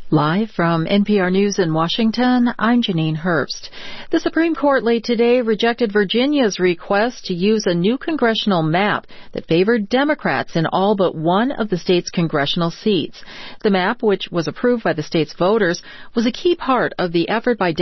Live from NPR News in Washington, I'm Janine Herbst. The Supreme Court late today rejected Virginia's request to use a new congressional map that favored Democrats in all but one of the state's congressional seats. The map, which was approved by the state's voters, was a key part of the effort by